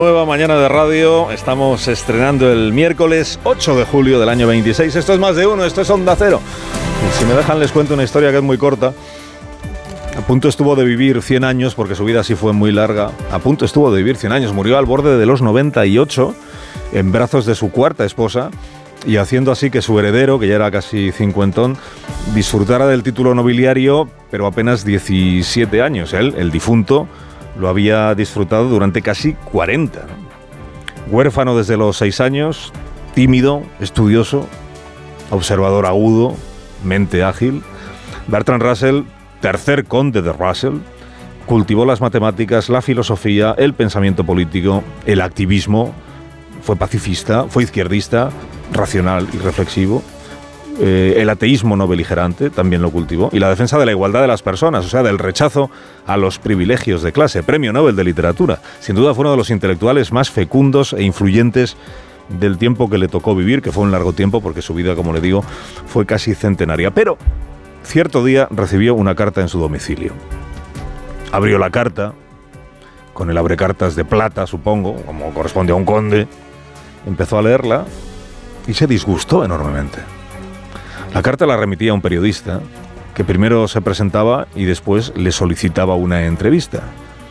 Nueva mañana de radio, estamos estrenando el miércoles 8 de julio del año 26. Esto es Más de Uno, esto es Onda Cero. Y si me dejan les cuento una historia que es muy corta. A punto estuvo de vivir 100 años, porque su vida sí fue muy larga. A punto estuvo de vivir 100 años, murió al borde de los 98 en brazos de su cuarta esposa y haciendo así que su heredero, que ya era casi cincuentón, disfrutara del título nobiliario, pero apenas 17 años. Él, el difunto, lo había disfrutado durante casi 40. ¿No? Huérfano desde los 6 años, tímido, estudioso, observador agudo, mente ágil, Bertrand Russell, tercer conde de Russell, cultivó las matemáticas, la filosofía, el pensamiento político, el activismo, fue pacifista, fue izquierdista, racional y reflexivo. El ateísmo no beligerante también lo cultivó, y la defensa de la igualdad de las personas, o sea, del rechazo a los privilegios de clase. Premio Nobel de Literatura. Sin duda fue uno de los intelectuales más fecundos e influyentes del tiempo que le tocó vivir, que fue un largo tiempo, porque su vida, como le digo, fue casi centenaria. Pero cierto día recibió una carta en su domicilio. Abrió la carta, con el abrecartas de plata, supongo, como corresponde a un conde. Empezó a leerla y se disgustó enormemente. La carta la remitía a un periodista que primero se presentaba y después le solicitaba una entrevista.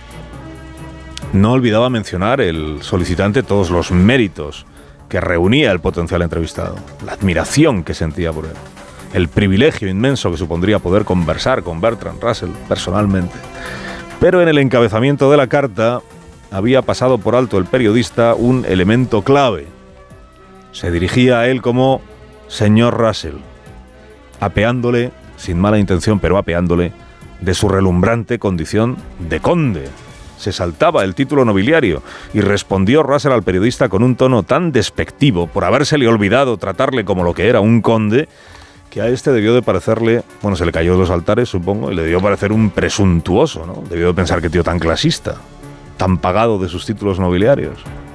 No olvidaba mencionar el solicitante todos los méritos que reunía el potencial entrevistado, la admiración que sentía por él, el privilegio inmenso que supondría poder conversar con Bertrand Russell personalmente. Pero en el encabezamiento de la carta había pasado por alto el periodista un elemento clave. Se dirigía a él como señor Russell, apeándole, sin mala intención, pero apeándole, de su relumbrante condición de conde. Se saltaba el título nobiliario y respondió Russell al periodista con un tono tan despectivo por habérsele olvidado tratarle como lo que era un conde, que a este debió de parecerle, bueno, se le cayó de los altares, supongo, y le debió parecer un presuntuoso, ¿no? Debió de pensar que tío tan clasista, tan pagado de sus títulos nobiliarios.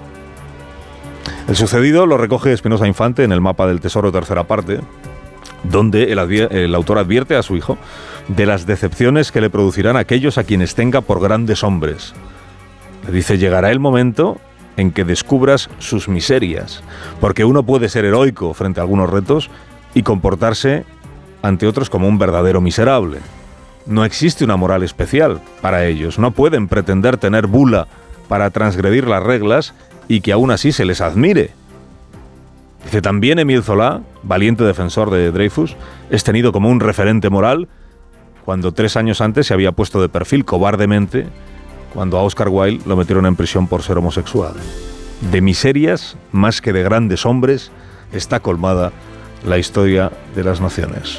El sucedido lo recoge Espinosa Infante en el Mapa del Tesoro, tercera parte, donde el autor advierte a su hijo de las decepciones que le producirán aquellos a quienes tenga por grandes hombres. Le dice: llegará el momento en que descubras sus miserias, porque uno puede ser heroico frente a algunos retos y comportarse ante otros como un verdadero miserable. No existe una moral especial para ellos, no pueden pretender tener bula para transgredir las reglas y que aún así se les admire. Dice también Émile Zola, valiente defensor de Dreyfus, es tenido como un referente moral cuando 3 años antes se había puesto de perfil cobardemente cuando a Oscar Wilde lo metieron en prisión por ser homosexual. De miserias, más que de grandes hombres, está colmada la historia de las naciones.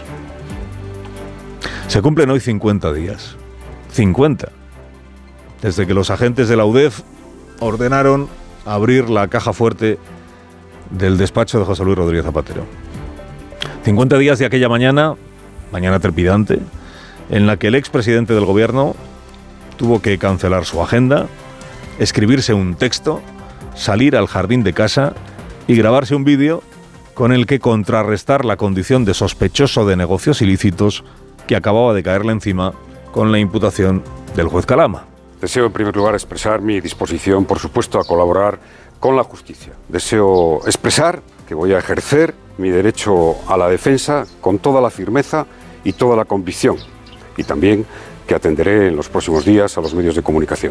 Se cumplen hoy 50 días. 50. Desde que los agentes de la UDEF ordenaron abrir la caja fuerte del despacho de José Luis Rodríguez Zapatero. 50 días de aquella mañana trepidante, en la que el expresidente del gobierno tuvo que cancelar su agenda, escribirse un texto, salir al jardín de casa y grabarse un vídeo con el que contrarrestar la condición de sospechoso de negocios ilícitos que acababa de caerle encima con la imputación del juez Calama. Deseo en primer lugar expresar mi disposición, por supuesto, a colaborar con la justicia. Deseo expresar que voy a ejercer mi derecho a la defensa con toda la firmeza y toda la convicción, y también que atenderé en los próximos días a los medios de comunicación.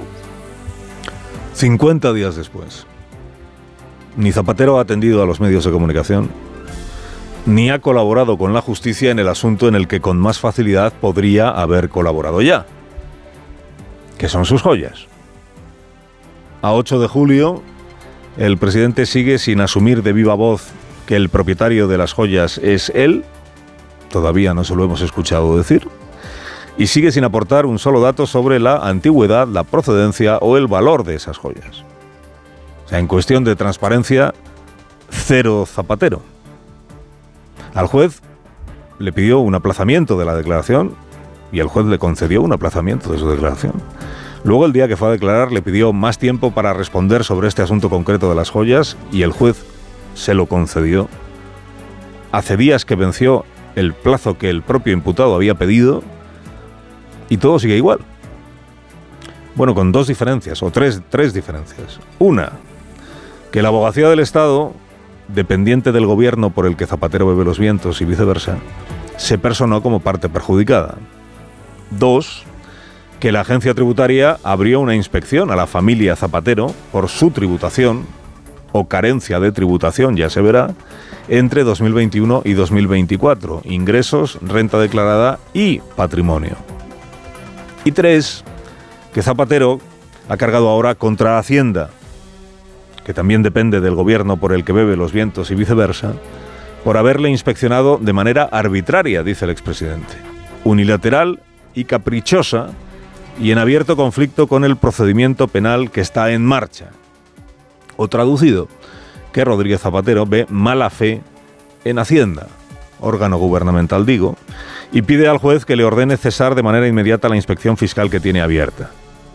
50 días después, ni Zapatero ha atendido a los medios de comunicación, ni ha colaborado con la justicia en el asunto en el que con más facilidad podría haber colaborado ya, que son sus joyas. A 8 de julio, el presidente sigue sin asumir de viva voz que el propietario de las joyas es él, todavía no se lo hemos escuchado decir, y sigue sin aportar un solo dato sobre la antigüedad, la procedencia o el valor de esas joyas. O sea, en cuestión de transparencia, cero Zapatero. Al juez le pidió un aplazamiento de la declaración y el juez le concedió un aplazamiento de su declaración. Luego, el día que fue a declarar, le pidió más tiempo para responder sobre este asunto concreto de las joyas y el juez se lo concedió. Hace días que venció el plazo que el propio imputado había pedido y todo sigue igual. Bueno, con dos diferencias, o tres diferencias. Una, que la Abogacía del Estado, dependiente del gobierno por el que Zapatero bebe los vientos y viceversa, se personó como parte perjudicada. Dos, que la agencia tributaria abrió una inspección a la familia Zapatero por su tributación, o carencia de tributación, ya se verá, entre 2021 y 2024, ingresos, renta declarada y patrimonio. Y tres, que Zapatero ha cargado ahora contra Hacienda, que también depende del gobierno por el que bebe los vientos y viceversa, por haberle inspeccionado de manera arbitraria, dice el expresidente, unilateral y caprichosa, y en abierto conflicto con el procedimiento penal que está en marcha. O traducido, que Rodríguez Zapatero ve mala fe en Hacienda, órgano gubernamental digo, y pide al juez que le ordene cesar de manera inmediata la inspección fiscal que tiene abierta.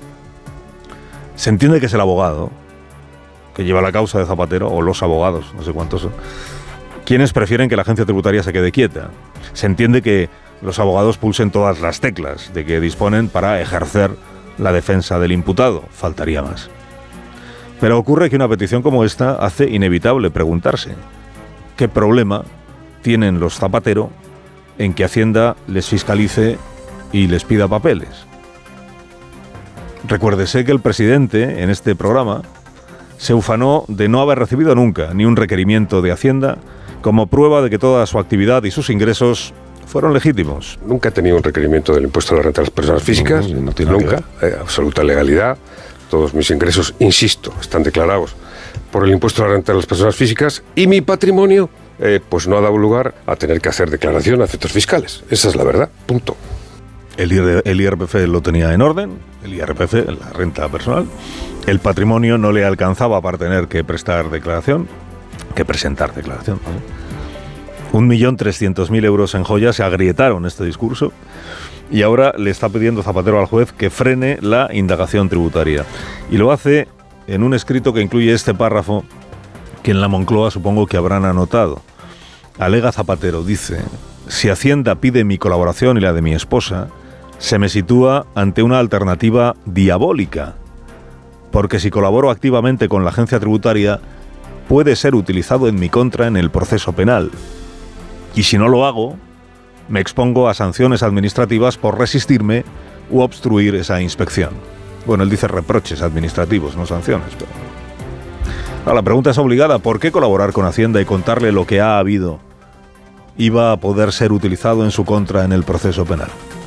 Se entiende que es el abogado que lleva la causa de Zapatero, o los abogados, no sé cuántos son, quienes prefieren que la agencia tributaria se quede quieta. Se entiende que los abogados pulsen todas las teclas de que disponen para ejercer la defensa del imputado, faltaría más. Pero ocurre que una petición como esta hace inevitable preguntarse ¿qué problema tienen los Zapatero en que Hacienda les fiscalice y les pida papeles? Recuérdese que el presidente en este programa se ufanó de no haber recibido nunca ni un requerimiento de Hacienda como prueba de que toda su actividad y sus ingresos fueron legítimos. Nunca he tenido un requerimiento del impuesto a la renta de las personas físicas, No tiene nunca, absoluta legalidad. Todos mis ingresos, insisto, están declarados por el impuesto a la renta de las personas físicas y mi patrimonio, pues no ha dado lugar a tener que hacer declaración a efectos fiscales. Esa es la verdad, punto. El IRPF lo tenía en orden, el IRPF, la renta personal. El patrimonio no le alcanzaba para tener que presentar declaración, ¿vale? 1.300.000 euros en joyas se agrietaron este discurso y ahora le está pidiendo Zapatero al juez que frene la indagación tributaria. Y lo hace en un escrito que incluye este párrafo que en la Moncloa supongo que habrán anotado. Alega Zapatero, dice: si Hacienda pide mi colaboración y la de mi esposa, se me sitúa ante una alternativa diabólica, porque si colaboro activamente con la agencia tributaria, puede ser utilizado en mi contra en el proceso penal. Y si no lo hago, me expongo a sanciones administrativas por resistirme u obstruir esa inspección. Bueno, él dice reproches administrativos, no sanciones. Pero... ahora, la pregunta es obligada: ¿por qué colaborar con Hacienda y contarle lo que ha habido iba a poder ser utilizado en su contra en el proceso penal?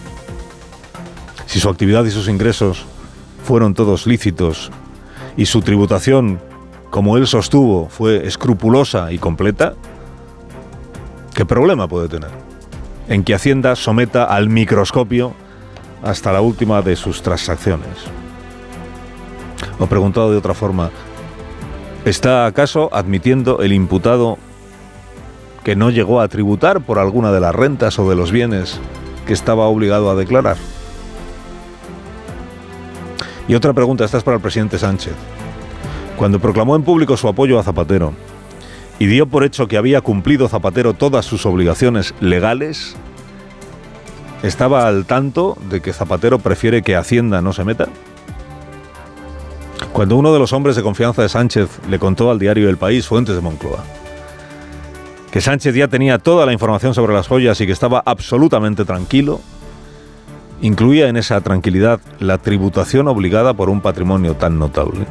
Si su actividad y sus ingresos fueron todos lícitos y su tributación, como él sostuvo, fue escrupulosa y completa, ¿qué problema puede tener en que Hacienda someta al microscopio hasta la última de sus transacciones? O preguntado de otra forma, ¿está acaso admitiendo el imputado que no llegó a tributar por alguna de las rentas o de los bienes que estaba obligado a declarar? Y otra pregunta, esta es para el presidente Sánchez. Cuando proclamó en público su apoyo a Zapatero y dio por hecho que había cumplido Zapatero todas sus obligaciones legales, ¿estaba al tanto de que Zapatero prefiere que Hacienda no se meta? Cuando uno de los hombres de confianza de Sánchez le contó al diario El País, fuentes de Moncloa, que Sánchez ya tenía toda la información sobre las joyas y que estaba absolutamente tranquilo, incluía en esa tranquilidad la tributación obligada por un patrimonio tan notable.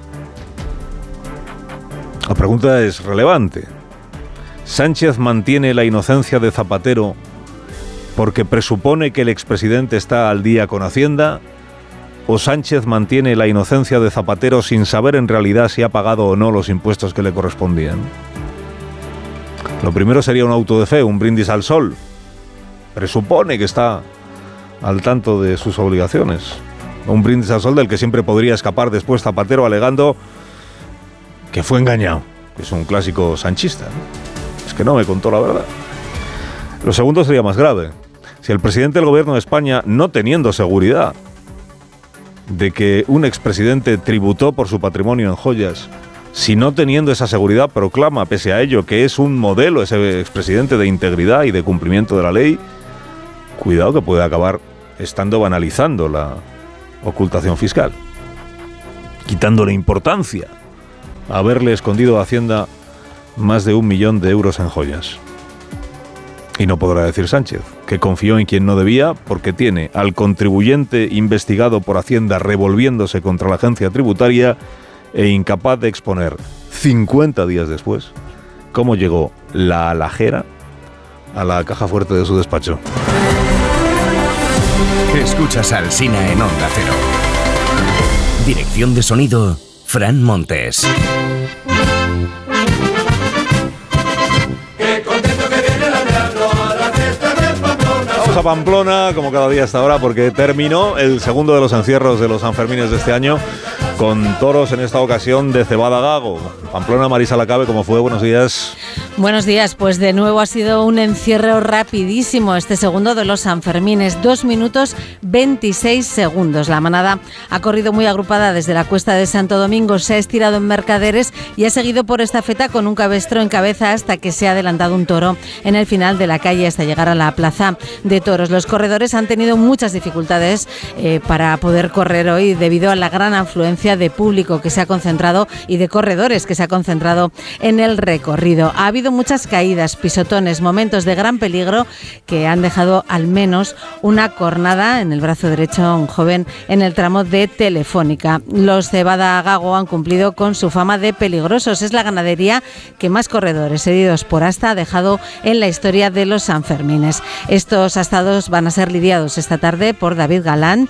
La pregunta es relevante. ¿Sánchez mantiene la inocencia de Zapatero porque presupone que el expresidente está al día con Hacienda? ¿O Sánchez mantiene la inocencia de Zapatero sin saber en realidad si ha pagado o no los impuestos que le correspondían? Lo primero sería un auto de fe, un brindis al sol. Presupone que está al tanto de sus obligaciones. Un brindis al sol del que siempre podría escapar después Zapatero alegando que fue engañado. Es un clásico sanchista, ¿no? Es que no me contó la verdad. Lo segundo sería más grave. Si el presidente del gobierno de España, no teniendo seguridad de que un expresidente tributó por su patrimonio en joyas, si no teniendo esa seguridad proclama, pese a ello, que es un modelo ese expresidente de integridad y de cumplimiento de la ley, cuidado que puede acabar estando banalizando la ocultación fiscal, quitándole importancia a haberle escondido a Hacienda más de 1 millón de euros en joyas. Y no podrá decir Sánchez que confió en quien no debía, porque tiene al contribuyente investigado por Hacienda revolviéndose contra la agencia tributaria e incapaz de exponer 50 días después cómo llegó la alhajera a la caja fuerte de su despacho. Escuchas a Alsina en Onda Cero. Dirección de sonido, Fran Montes. Vamos a Pamplona, como cada día hasta ahora, porque terminó el segundo de los encierros de los Sanfermines de este año, con toros en esta ocasión de cebada gago. Pamplona, Marisa Lacabe, ¿cómo fue? Buenos días. Buenos días, pues de nuevo ha sido un encierro rapidísimo este segundo de los Sanfermines, 2 minutos 26 segundos. La manada ha corrido muy agrupada desde la Cuesta de Santo Domingo, se ha estirado en Mercaderes y ha seguido por estafeta con un cabestro en cabeza hasta que se ha adelantado un toro en el final de la calle hasta llegar a la plaza de toros. Los corredores han tenido muchas dificultades para poder correr hoy debido a la gran afluencia de público que se ha concentrado y de corredores que se ha concentrado en el recorrido. Ha habido muchas caídas, pisotones, momentos de gran peligro que han dejado al menos una cornada en el brazo derecho a un joven en el tramo de Telefónica. Los cebada gago han cumplido con su fama de peligrosos. Es la ganadería que más corredores heridos por asta ha dejado en la historia de los Sanfermines. Estos astados van a ser lidiados esta tarde por David Galván,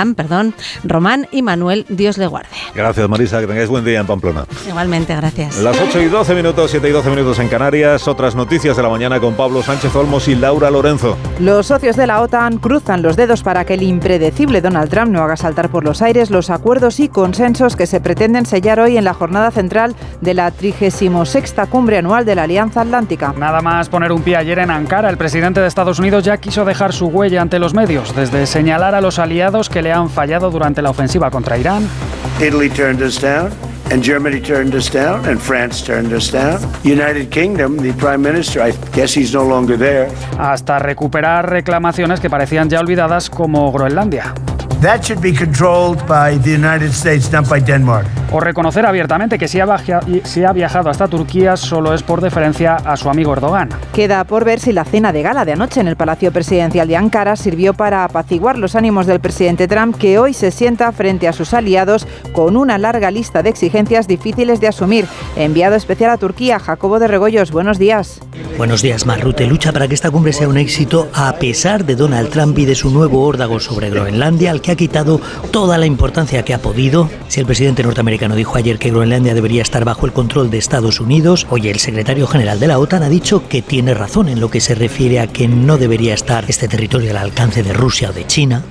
Román y Manuel, Dios le guarde. Gracias, Marisa, que tengáis buen día en Pamplona. Igualmente, gracias. Las 8:12 minutos, 7:12 minutos en Canarias. Otras noticias de la mañana con Pablo Sánchez Olmos y Laura Lorenzo. Los socios de la OTAN cruzan los dedos para que el impredecible Donald Trump no haga saltar por los aires los acuerdos y consensos que se pretenden sellar hoy en la jornada central de la 36ª cumbre anual de la Alianza Atlántica. Nada más poner un pie ayer en Ankara, el presidente de Estados Unidos ya quiso dejar su huella ante los medios, desde señalar a los aliados que le han fallado durante la ofensiva contra Irán. Italy turned us down, and Germany turned us down, and France turned us down. United Kingdom, the Prime Minister, I guess he's no longer there. Hasta recuperar reclamaciones que parecían ya olvidadas como Groenlandia. That should be controlled by the United States, not by Denmark. O reconocer abiertamente que si ha viajado hasta Turquía solo es por deferencia a su amigo Erdogan. Queda por ver si la cena de gala de anoche en el Palacio Presidencial de Ankara sirvió para apaciguar los ánimos del presidente Trump, que hoy se sienta frente a sus aliados con una larga lista de exigencias difíciles de asumir. Enviado especial a Turquía, Jacobo de Regoyos, buenos días. Buenos días, Marrute. Lucha para que esta cumbre sea un éxito a pesar de Donald Trump y de su nuevo órdago sobre Groenlandia, al que ha quitado toda la importancia que ha podido. Si el presidente norteamericano dijo ayer que Groenlandia debería estar bajo el control de Estados Unidos, hoy el secretario general de la OTAN ha dicho que tiene razón en lo que se refiere a que no debería estar este territorio al alcance de Rusia o de China.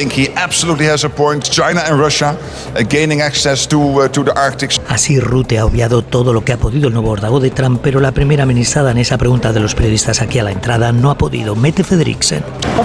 Así Rutte ha obviado todo lo que ha podido el nuevo órdago de Trump, pero la primera ministra danesa, pregunta de los periodistas aquí a la entrada, no ha podido. Mette Frederiksen.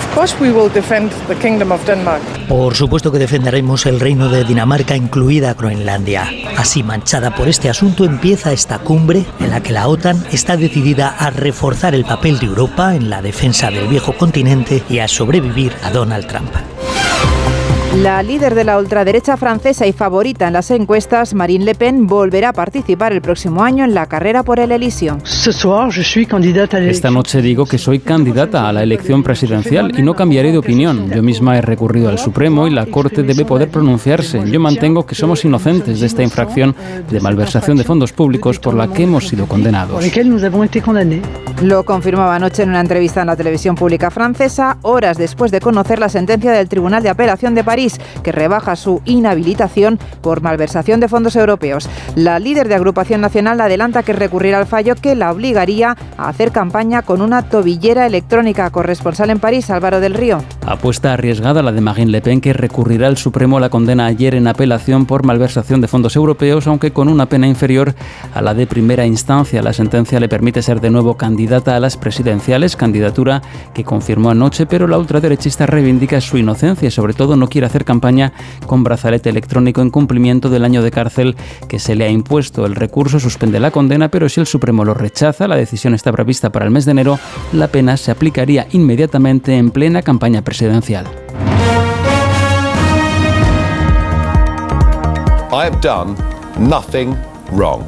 Por supuesto que defenderemos el reino de Dinamarca, incluida Groenlandia. Así, manchada por este asunto, empieza esta cumbre en la que la OTAN está decidida a reforzar el papel de Europa en la defensa del viejo continente y a sobrevivir a Donald Trump. La líder de la ultraderecha francesa y favorita en las encuestas, Marine Le Pen, volverá a participar el próximo año en la carrera por el Elíseo. Esta noche digo que soy candidata a la elección presidencial y no cambiaré de opinión. Yo misma he recurrido al Supremo y la Corte debe poder pronunciarse. Yo mantengo que somos inocentes de esta infracción de malversación de fondos públicos por la que hemos sido condenados. Lo confirmaba anoche en una entrevista en la televisión pública francesa, horas después de conocer la sentencia del Tribunal de Apelación de París, que rebaja su inhabilitación por malversación de fondos europeos. La líder de Agrupación Nacional adelanta que recurrirá al fallo que la obligaría a hacer campaña con una tobillera electrónica. Corresponsal en París, Álvaro del Río. Apuesta arriesgada la de Marine Le Pen, que recurrirá al Supremo a la condena ayer en apelación por malversación de fondos europeos, aunque con una pena inferior a la de primera instancia. La sentencia le permite ser de nuevo candidata a las presidenciales, candidatura que confirmó anoche, pero la ultraderechista reivindica su inocencia y sobre todo no quiere hacer campaña con brazalete electrónico en cumplimiento del año de cárcel que se le ha impuesto. El recurso suspende la condena, pero si el Supremo lo rechaza, la decisión está prevista para el mes de enero, la pena se aplicaría inmediatamente en plena campaña presidencial. I have done nothing wrong.